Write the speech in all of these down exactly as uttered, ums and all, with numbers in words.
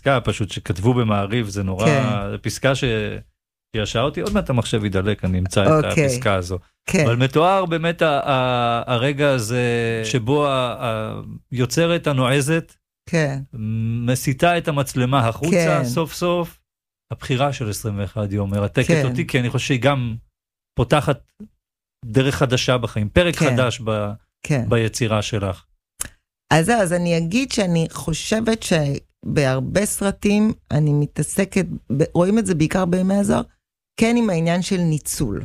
פסקה פשוט שכתבו במעריב, זה נורא, כן. פסקה ש... שישע אותי, עוד מעט המחשב ידלק, אני אמצא okay. את הפסקה הזו. כן. אבל מתואר באמת ה- ה- הרגע הזה, שבו היוצרת הנועזת, כן. מסיתה את המצלמה החוצה, כן. סוף סוף, הבחירה של עשרים ואחד יום מרתקת כן. אותי, כי אני חושב שהיא גם פותחת דרך חדשה בחיים, פרק כן. חדש ב- כן. ביצירה שלך. אז אז אני אגיד שאני חושבת שבהרבה סרטים אני מתעסקת, רואים את זה בעיקר בימי הזוהר, כן עם העניין של ניצול.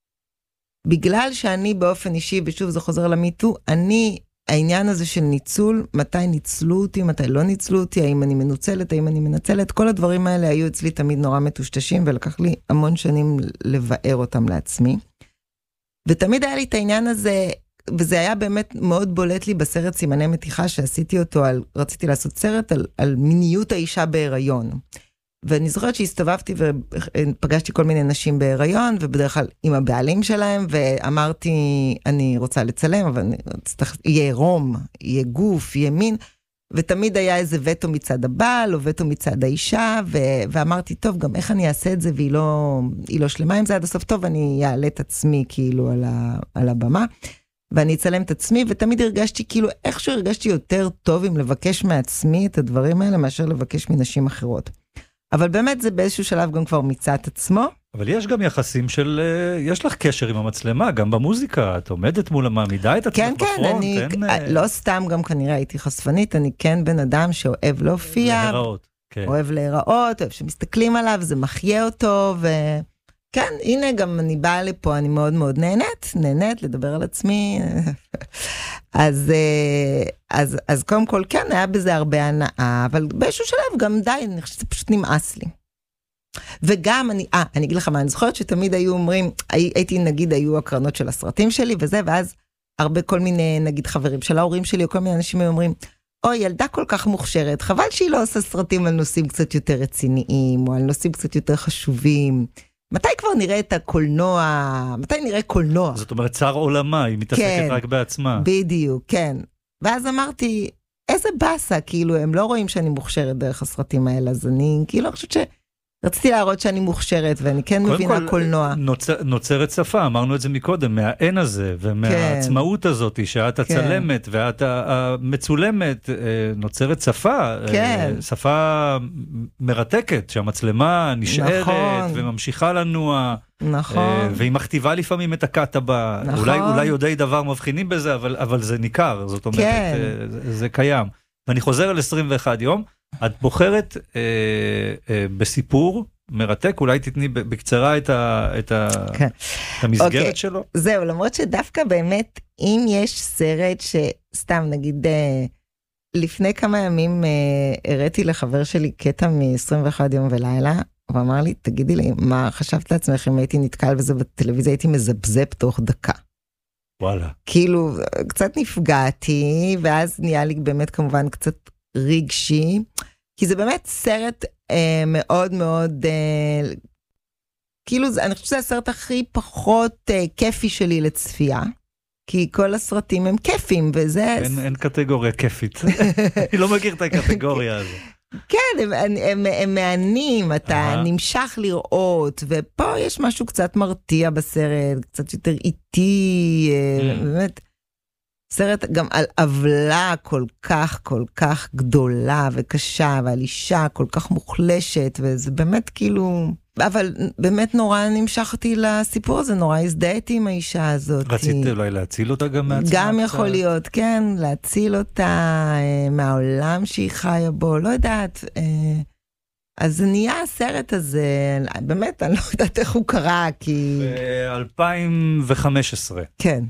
בגלל שאני באופן אישי, ושוב זה חוזר למיטו, אני, העניין הזה של ניצול, מתי ניצלו אותי, מתי לא ניצלו אותי, האם אני מנוצלת, האם אני מנצלת, כל הדברים האלה היו אצלי תמיד נורא מטושטשים, ולקח לי המון שנים לבאר אותם לעצמי. ותמיד היה לי את העניין הזה, וזה היה באמת מאוד בולט לי בסרט סימני מתיחה, שעשיתי אותו על, רציתי לעשות סרט על, על מיניות האישה בהיריון. ואני זוכרת שהסתובבתי ופגשתי כל מיני נשים בהיריון, ובדרך כלל עם הבעלים שלהם, ואמרתי, אני רוצה לצלם, אבל יהיה רום, יהיה גוף, יהיה מין, ותמיד היה איזה וטו מצד הבעל, או וטו מצד האישה, ו- ואמרתי, טוב, גם איך אני אעשה את זה, והיא לא, היא לא שלמה עם זה עד הסוף, טוב, אני אעלה את עצמי כאילו על, ה- על הבמה, ואני אצלם את עצמי, ותמיד הרגשתי כאילו, איכשהו הרגשתי יותר טוב אם לבקש מעצמי את הדברים האלה, מאשר לבקש מנשים אחרות. אבל באמת זה באיזשהו שלב גם כבר מיצה את עצמו. אבל יש גם יחסים של, יש לך קשר עם המצלמה, גם במוזיקה, את עומדת מול המעמידה את עצמך כן, בפרונט. כן, אני, אין... לא סתם גם כנראה הייתי חשפנית, אני כן בן אדם שאוהב להופיע, להיראות, כן. אוהב להיראות, אוהב שמסתכלים עליו, זה מחיה אותו, וכן, הנה גם אני באה לפה, אני מאוד מאוד נהנית, נהנית לדבר על עצמי, אז, אז, אז קודם כל כן, היה בזה הרבה הנאה, אבל באיזשהו שלב גם די, אני חושבת שזה פשוט נמאס לי. וגם אני, אה, אני אגיד לך מה, אני זוכרת שתמיד היו אומרים, הייתי נגיד, היו הקרנות של הסרטים שלי וזה, ואז הרבה כל מיני, נגיד חברים של ההורים שלי, או כל מיני אנשים אומרים, אוי, ילדה כל כך מוכשרת, חבל שהיא לא עושה סרטים על נושאים קצת יותר רציניים, או על נושאים קצת יותר חשובים. מתי כבר נראה את הקולנוע, מתי נראה קולנוע? זאת אומרת, צר עולמה, היא מתעסקת כן, רק בעצמה. בדיוק, כן. ואז אמרתי, איזה בסה, כאילו, הם לא רואים שאני מוכשרת דרך הסרטים האלה, אז אני, כאילו, אני חושבת שרציתי להראות שאני מוכשרת, ואני כן מבינה כל, קולנוע. נוצר, נוצרת שפה, אמרנו את זה מקודם, מהעין הזה, ומהעצמאות כן. הזאת, שאת הצלמת, כן. ואת המצולמת, נוצרת שפה, כן. שפה מרתקת, שהמצלמה נשארת, נכון. וממשיכה לנוע, נכון. והיא מכתיבה לפעמים את הקאט הבא, נכון. אולי, אולי יודעי דבר מבחינים בזה, אבל, אבל זה ניכר, זאת אומרת, כן. זה, זה קיים. ואני חוזר על עשרים ואחד יום, את בוחרת אה, אה, בסיפור מרתק, אולי תתני בקצרה את, ה, את, ה, כן. את המסגרת okay. שלו? זהו, למרות שדווקא באמת, אם יש סרט שסתם נגיד, אה, לפני כמה ימים אה, הראיתי לחבר שלי קטע מ-עשרים ואחד יום ולילה, הוא אמר לי, תגידי לי, מה חשבת לעצמך אם הייתי נתקל בזה בטלוויזיה, הייתי מזבזב תוך דקה. וואלה. כאילו, קצת נפגעתי, ואז נהיה לי באמת כמובן קצת רגשי, כי זה באמת סרט אה, מאוד מאוד, אה, כאילו, אני חושבת שזה הסרט הכי פחות אה, כיפי שלי לצפייה, כי כל הסרטים הם כיפים, וזה... אין, אין קטגוריה כיפית. אני לא מכיר את הקטגוריה הזו. כן, הם, הם, הם, הם מענים, אתה uh-huh. נמשך לראות, ופה יש משהו קצת מרתיע בסרט, קצת יותר איטי, mm. באמת, סרט גם על עוולה כל כך, כל כך גדולה וקשה, ועל אישה כל כך מוחלשת, וזה באמת כאילו, אבל באמת נורא נמשכתי לסיפור הזה, נורא הזדהיתי עם האישה הזאת. רצית אולי להציל אותה גם מעצמה? גם יכול להיות, כן, להציל אותה מהעולם שהיא חיה בו, לא יודעת. אז נהיה הסרט הזה, באמת, אני לא יודעת איך הוא קרה, כי... ב-אלפיים וחמש עשרה. כן.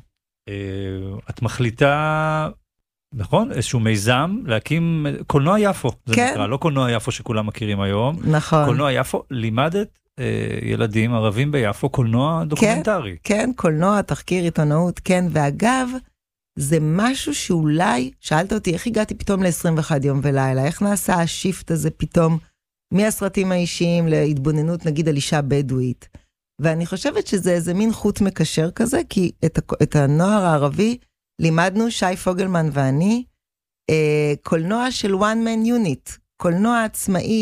את מחליטה, נכון? איזשהו מיזם להקים קולנוע יפו, זה כן. נקרא, לא קולנוע יפו שכולם מכירים היום. נכון. קולנוע יפו, לימדת אה, ילדים ערבים ביפו, קולנוע דוקומנטרי. כן, כן, קולנוע, תחקיר, עיתונאות, כן, ואגב, זה משהו שאולי, שאלת אותי, איך הגעתי פתאום ל-עשרים ואחד יום ולילה, איך נעשה השיפט הזה פתאום, מהסרטים האישיים להתבוננות, נגיד, על אישה בדואית. ואני חושבת שזה איזה מין חוט מקשר כזה, כי את, את הנוער הערבי לימדנו, שי פוגלמן ואני, אה, קולנוע של one man unit, קולנוע עצמאי,